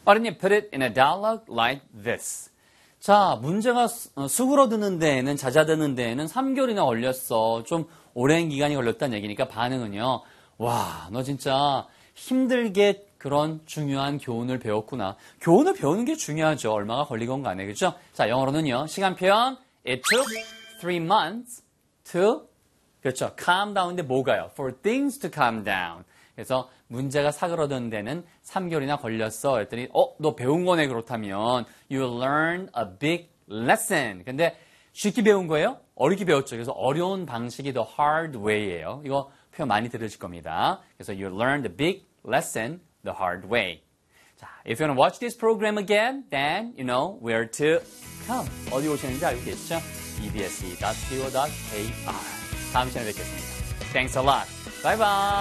Why don't you put it in a dialogue like this? 자, 문제가 수그러드는 데에는, 잦아드는 데에는 3개월이나 걸렸어. 좀 오랜 기간이 걸렸다는 얘기니까 반응은요. 와, 너 진짜 힘들게 그런 중요한 교훈을 배웠구나. 교훈을 배우는 게 중요하죠. 얼마가 걸리건 간에. 그렇죠? 자, 영어로는요. 시간 표현 It took 3 months to 그렇죠. calm down인데 뭐가요? For things to calm down. 그래서 문제가 사그러드는 데는 3개월이나 걸렸어. 그랬더니 너 배운 거네 그렇다면 You learned a big lesson. 근데 쉽게 배운 거예요? 어렵게 배웠죠. 그래서 어려운 방식이 the hard way예요. 이거 표현 많이 들으실 겁니다. 그래서 You learned a big lesson the hard way. 자, if you want to watch this program again, then you know where to come. 어디 오시는지 알고 계시죠? ebs.co.kr. 다음 시간에 뵙겠습니다. Thanks a lot. Bye bye.